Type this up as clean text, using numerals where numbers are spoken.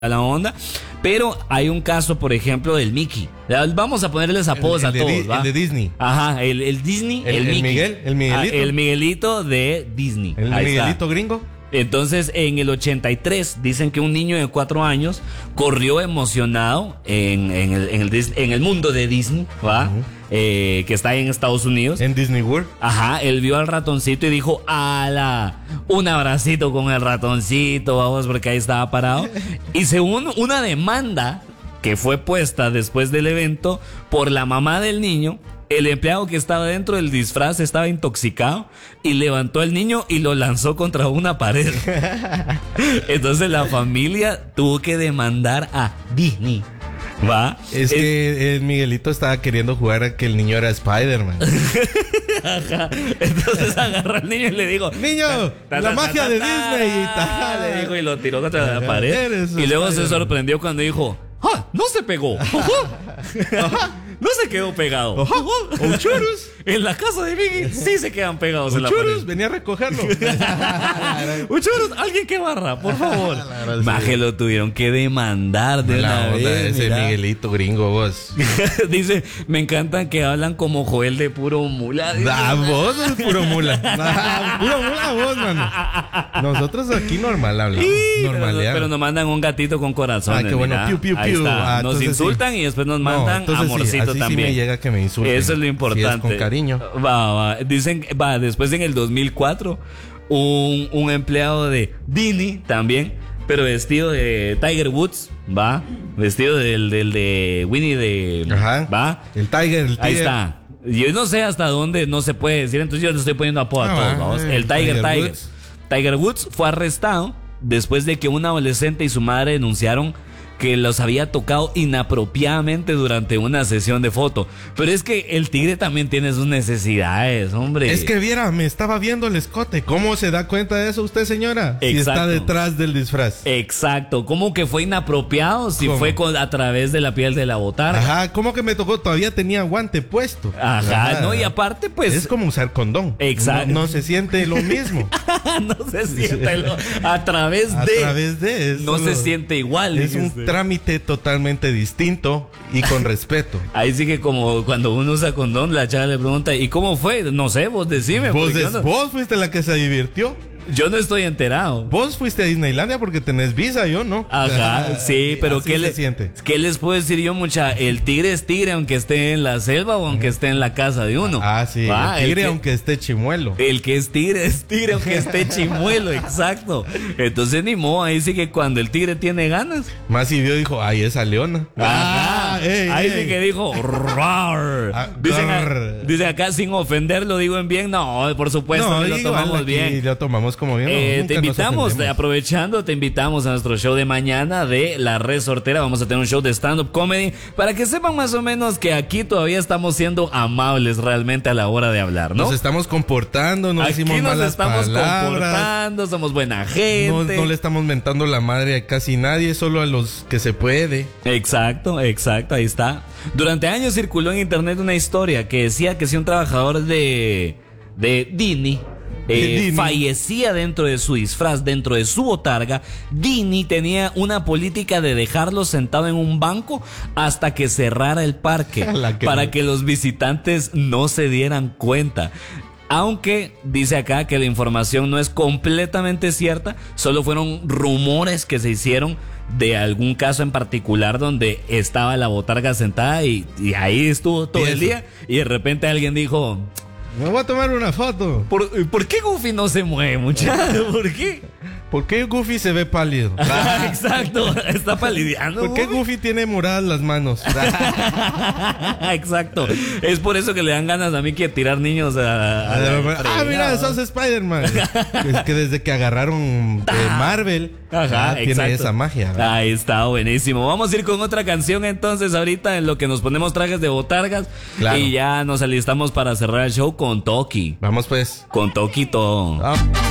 la onda, pero hay un caso, por ejemplo, del Mickey. Vamos a ponerles apodos a todos, ¿va? El de Disney. Ajá, el Disney, el Mickey. Miguel, el Miguelito. El Miguelito de Disney. El Ahí Miguelito está. gringo. Entonces, en el 83, dicen que un niño de 4 años corrió emocionado en el mundo de Disney, ¿va? Que está ahí en Estados Unidos. En Disney World. Ajá, él vio al ratoncito y dijo, ¡ala! Un abracito con el ratoncito, vamos, porque ahí estaba parado. Y según una demanda que fue puesta después del evento por la mamá del niño, el empleado que estaba dentro del disfraz estaba intoxicado y levantó al niño y lo lanzó contra una pared. Entonces la familia tuvo que demandar a Disney. ¿Va? Es que el Miguelito estaba queriendo jugar a que el niño era Spider-Man. Ajá. Entonces agarró al niño y le dijo: ¡Niño! ¡La magia de Disney! Le dijo y lo tiró contra la pared. Y luego se sorprendió cuando dijo: ¡ah! ¡No se pegó! No se quedó pegado. ¡O churros! En la casa de Miguel sí se quedan pegados en la pared. Churros, venía a recogerlo. Churros, alguien que barra, por favor. Maje, lo tuvieron que demandar de una vez. Ese Miguelito gringo, vos. Dice, me encantan que hablan como Joel de puro mula. Vos sos puro mula. Puro mula vos, mano. Nosotros aquí normal hablamos. Pero nos mandan un gatito con corazones. Qué bueno. Piu, piu, Ahí piu. está. Nos insultan y después nos mandan amorcito así también. Sí me llega que me insulten. Eso es lo importante. Si es con cariño. Va. Dicen, después en el 2004, un empleado de Disney también, pero vestido de Tiger Woods, va. Vestido del de Winnie de... Ajá. Va. El Tiger. Ahí está. Yo no sé hasta dónde no se puede decir, entonces yo le estoy poniendo apodo a todos, vamos. El Tiger Woods. Tiger Woods fue arrestado después de que un adolescente y su madre denunciaron que los había tocado inapropiadamente durante una sesión de foto. Pero es que el tigre también tiene sus necesidades, hombre. Es que viera, me estaba viendo el escote. ¿Cómo se da cuenta de eso usted, señora? Exacto. Si está detrás del disfraz. Exacto. ¿Cómo que fue inapropiado si fue a través de la piel de la botarga? Ajá, ¿cómo que me tocó? Todavía tenía guante puesto. Ajá, no, y aparte pues... Es como usar condón. Exacto. No se siente lo mismo. No se siente a través de... Eso no se siente igual. Es un trámite totalmente distinto y con respeto. Ahí sí que como cuando uno usa condón, la chava le pregunta, ¿y cómo fue? No sé, vos decime. Vos fuiste la que se divirtió. Yo no estoy enterado. Vos fuiste a Disneylandia porque tenés visa, yo no. Ajá, sí, pero ¿qué les puedo decir yo, mucha? El tigre es tigre aunque esté en la selva o aunque esté en la casa de uno. Ah, sí, el tigre aunque esté chimuelo. El que es tigre aunque esté chimuelo, exacto. Entonces ni modo, ahí sí que cuando el tigre tiene ganas. Más si vio, dijo, ay, esa leona. Ahí sí que dijo, dicen acá sin ofender, lo digo en bien. No, por supuesto, lo tomamos bien. Lo tomamos como bien. Te invitamos, aprovechando, te invitamos a nuestro show de mañana de La Resortera. Vamos a tener un show de stand-up comedy para que sepan más o menos que aquí todavía estamos siendo amables realmente a la hora de hablar, ¿no? Nos estamos comportando, no decimos malas palabras. Aquí nos estamos comportando, somos buena gente. No le estamos mentando la madre a casi nadie, solo a los que se puede. Exacto, ahí está. Durante años circuló en internet una historia que decía que si un trabajador de Disney fallecía dentro de su disfraz, dentro de su botarga, Disney tenía una política de dejarlo sentado en un banco hasta que cerrara el parque para que los visitantes no se dieran cuenta. Aunque dice acá que la información no es completamente cierta, solo fueron rumores que se hicieron de algún caso en particular donde estaba la botarga sentada y ahí estuvo todo el día y de repente alguien dijo: me voy a tomar una foto. ¿Por qué Goofy no se mueve, muchacho? ¿Por qué? ¿Por qué Goofy se ve pálido? Exacto, está palideando. ¿Por qué Goofy tiene moradas las manos? Exacto. Es por eso que le dan ganas a mí que tirar niños mira, sos Spider-Man. Es que desde que agarraron Marvel, tiene esa magia, ¿verdad? Ahí está, buenísimo. Vamos a ir con otra canción entonces ahorita en lo que nos ponemos trajes de botargas. Claro. Y ya nos alistamos para cerrar el show con Toki. Vamos pues. Con Toki todo.